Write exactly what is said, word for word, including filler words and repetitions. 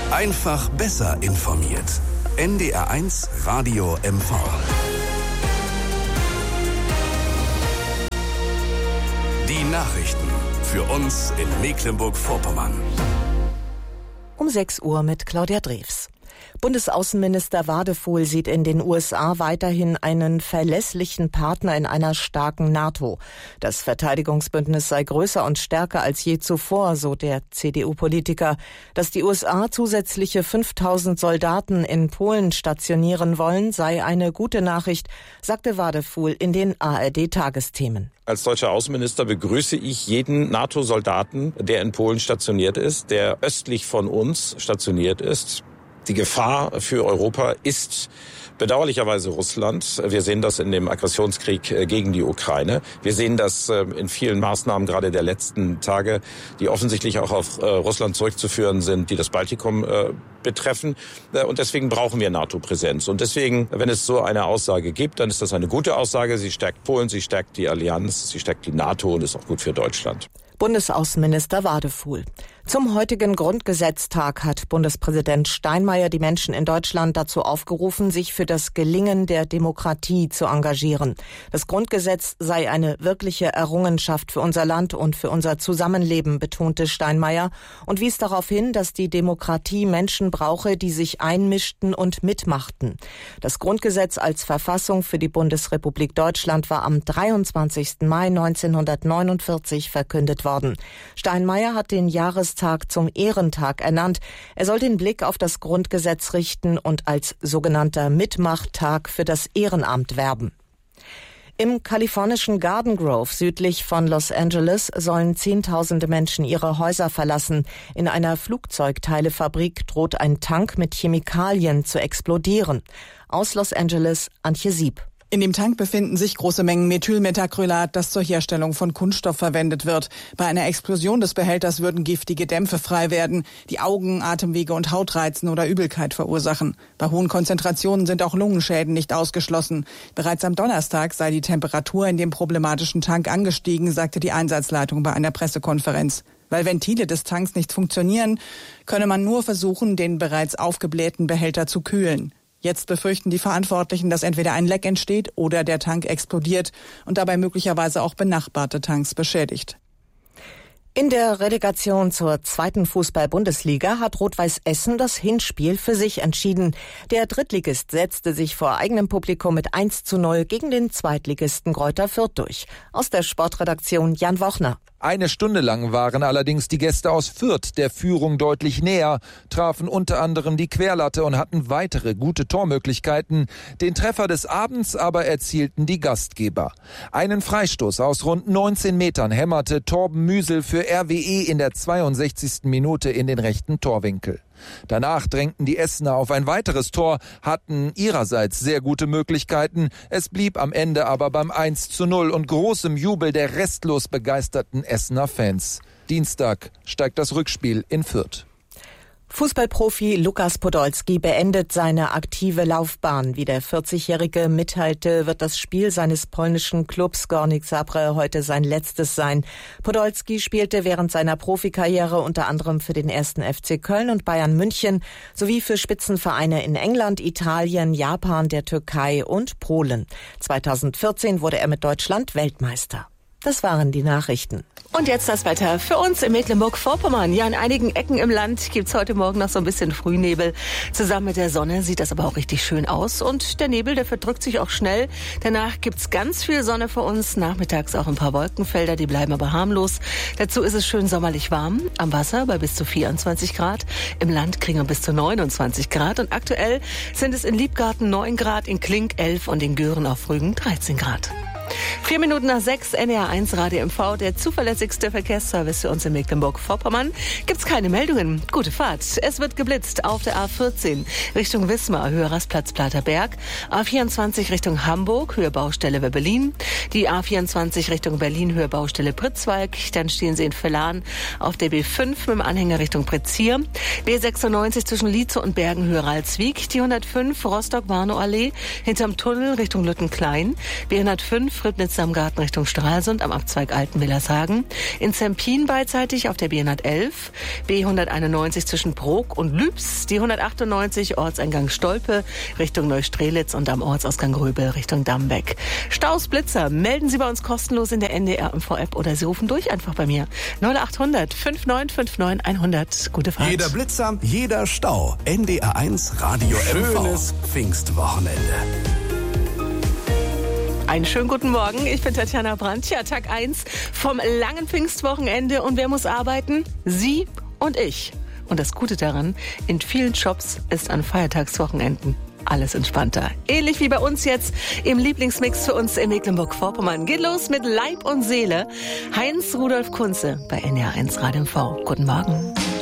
Einfach besser informiert. N D R eins Radio M V. Die Nachrichten für uns in Mecklenburg-Vorpommern. Um sechs Uhr mit Claudia Drews. Bundesaußenminister Wadefuhl sieht in den U S A weiterhin einen verlässlichen Partner in einer starken NATO. Das Verteidigungsbündnis sei größer und stärker als je zuvor, so der C D U-Politiker. Dass die U S A zusätzliche fünftausend Soldaten in Polen stationieren wollen, sei eine gute Nachricht, sagte Wadefuhl in den A R D-Tagesthemen. Als deutscher Außenminister begrüße ich jeden NATO-Soldaten, der in Polen stationiert ist, der östlich von uns stationiert ist. Die Gefahr für Europa ist bedauerlicherweise Russland. Wir sehen das in dem Aggressionskrieg gegen die Ukraine. Wir sehen das in vielen Maßnahmen gerade der letzten Tage, die offensichtlich auch auf Russland zurückzuführen sind, die das Baltikum betreffen. Und deswegen brauchen wir NATO-Präsenz. Und deswegen, wenn es so eine Aussage gibt, dann ist das eine gute Aussage. Sie stärkt Polen, sie stärkt die Allianz, sie stärkt die NATO und ist auch gut für Deutschland. Bundesaußenminister Wadefuhl. Zum heutigen Grundgesetztag hat Bundespräsident Steinmeier die Menschen in Deutschland dazu aufgerufen, sich für das Gelingen der Demokratie zu engagieren. Das Grundgesetz sei eine wirkliche Errungenschaft für unser Land und für unser Zusammenleben, betonte Steinmeier und wies darauf hin, dass die Demokratie Menschen brauche, die sich einmischten und mitmachten. Das Grundgesetz als Verfassung für die Bundesrepublik Deutschland war am dreiundzwanzigsten Mai neunzehnhundertneunundvierzig verkündet worden. Steinmeier hat den Jahrestag zum Ehrentag ernannt. Er soll den Blick auf das Grundgesetz richten und als sogenannter Mitmachttag für das Ehrenamt werben. Im kalifornischen Garden Grove südlich von Los Angeles sollen Zehntausende Menschen ihre Häuser verlassen. In einer Flugzeugteilefabrik droht ein Tank mit Chemikalien zu explodieren. Aus Los Angeles, Antje Sieb. In dem Tank befinden sich große Mengen Methylmethacrylat, das zur Herstellung von Kunststoff verwendet wird. Bei einer Explosion des Behälters würden giftige Dämpfe frei werden, die Augen, Atemwege und Haut reizen oder Übelkeit verursachen. Bei hohen Konzentrationen sind auch Lungenschäden nicht ausgeschlossen. Bereits am Donnerstag sei die Temperatur in dem problematischen Tank angestiegen, sagte die Einsatzleitung bei einer Pressekonferenz. Weil Ventile des Tanks nicht funktionieren, könne man nur versuchen, den bereits aufgeblähten Behälter zu kühlen. Jetzt befürchten die Verantwortlichen, dass entweder ein Leck entsteht oder der Tank explodiert und dabei möglicherweise auch benachbarte Tanks beschädigt. In der Relegation zur zweiten Fußball-Bundesliga hat Rot-Weiß Essen das Hinspiel für sich entschieden. Der Drittligist setzte sich vor eigenem Publikum mit eins zu null gegen den Zweitligisten Greuther Fürth durch. Aus der Sportredaktion Jan Wochner. Eine Stunde lang waren allerdings die Gäste aus Fürth der Führung deutlich näher, trafen unter anderem die Querlatte und hatten weitere gute Tormöglichkeiten. Den Treffer des Abends aber erzielten die Gastgeber. Einen Freistoß aus rund neunzehn Metern hämmerte Torben Müsel für R W E in der zweiundsechzigsten Minute in den rechten Torwinkel. Danach drängten die Essener auf ein weiteres Tor, hatten ihrerseits sehr gute Möglichkeiten. Es blieb am Ende aber beim eins zu null und großem Jubel der restlos begeisterten Essener Fans. Dienstag steigt das Rückspiel in Fürth. Fußballprofi Lukas Podolski beendet seine aktive Laufbahn. Wie der vierzigjährige mitteilte, wird das Spiel seines polnischen Klubs Górnik Zabrze heute sein letztes sein. Podolski spielte während seiner Profikarriere unter anderem für den ersten F C Köln und Bayern München sowie für Spitzenvereine in England, Italien, Japan, der Türkei und Polen. zweitausendvierzehn wurde er mit Deutschland Weltmeister. Das waren die Nachrichten. Und jetzt das Wetter für uns in Mecklenburg-Vorpommern. Ja, in einigen Ecken im Land gibt's heute Morgen noch so ein bisschen Frühnebel. Zusammen mit der Sonne sieht das aber auch richtig schön aus. Und der Nebel, der verdrückt sich auch schnell. Danach gibt's ganz viel Sonne für uns. Nachmittags auch ein paar Wolkenfelder, die bleiben aber harmlos. Dazu ist es schön sommerlich warm. Am Wasser bei bis zu vierundzwanzig Grad. Im Land kriegen wir bis zu neunundzwanzig Grad. Und aktuell sind es in Liebgarten neun Grad, in Klink elf und in Göhren auf Rügen dreizehn Grad. Vier Minuten nach sechs, N D R eins Radio M V, der zuverlässigste Verkehrsservice für uns in Mecklenburg-Vorpommern. Gibt's keine Meldungen. Gute Fahrt. Es wird geblitzt auf der A vierzehn Richtung Wismar, Höhe Rastplatz Platerberg. A vierundzwanzig Richtung Hamburg, Höhe Baustelle Berlin. Die A vierundzwanzig Richtung Berlin, Höhe Baustelle Pritzwalk. Dann stehen Sie in Vellan auf der B fünf mit dem Anhänger Richtung Pretzier. B sechsundneunzig zwischen Lietze und Bergen, Höhe Ralswiek. Die hundertfünf Rostock-Warnow-Allee hinterm Tunnel Richtung Lüttenklein. B hundertfünf Fribnitz am Garten Richtung Stralsund am Abzweig Altenwillershagen. In Zempin beidseitig auf der B hundertelf, B hunderteinundneunzig zwischen Brok und Lübs, die hundertachtundneunzig Ortseingang Stolpe Richtung Neustrelitz und am Ortsausgang Röbel Richtung Dambeck. Staus, Blitzer, melden Sie bei uns kostenlos in der N D R M V App oder Sie rufen durch einfach bei mir. null achthundert fünfundneunzig neunundfünfzig hundert. Gute Fahrt. Jeder Blitzer, jeder Stau. N D R eins Radio M V. Schönes Pfingstwochenende. Einen schönen guten Morgen, ich bin Tatjana Brandt. Ja, Tag eins vom langen Pfingstwochenende. Und wer muss arbeiten? Sie und ich. Und das Gute daran, in vielen Shops ist an Feiertagswochenenden alles entspannter. Ähnlich wie bei uns jetzt im Lieblingsmix für uns in Mecklenburg-Vorpommern. Geht los mit Leib und Seele. Heinz Rudolf Kunze bei N D R eins Radio M V. Guten Morgen.